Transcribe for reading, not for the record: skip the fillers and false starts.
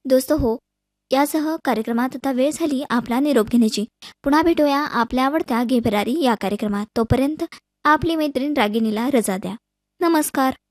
दोस्त हो, यासह कार्यक्रमात आता वेळ झाली आपला निरोप घेण्याची. पुन्हा भेटूया आपल्या आवडत्या घेभरारी या कार्यक्रमात. तोपर्यंत आपली मैत्रीण रागिनीला रजा द्या. नमस्कार.